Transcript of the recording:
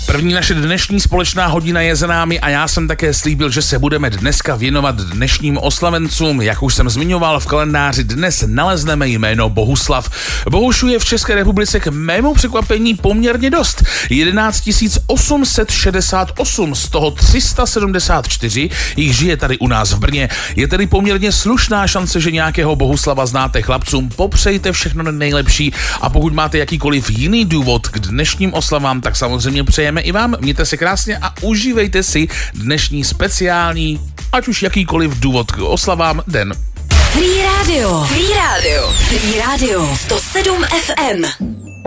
První naše dnešní společná hodina je za námi a já jsem také slíbil, že se budeme dneska věnovat dnešním oslavencům. Jak už jsem zmiňoval, v kalendáři dnes nalezneme jméno Bohuslav. Bohušů je v České republice k mému překvapení poměrně dost. 11 868, z toho 374 jich žije tady u nás v Brně. Je tedy poměrně slušná šance, že nějakého Bohuslava znáte. Chlapcům popřejte všechno nejlepší a pokud máte jakýkoliv jiný důvod k dnešním oslavám, tak samozřejmě přejeme i vám. Mějte se krásně a užívejte si dnešní speciální, ať už jakýkoliv důvod k oslavám, den. Free Radio 107 FM.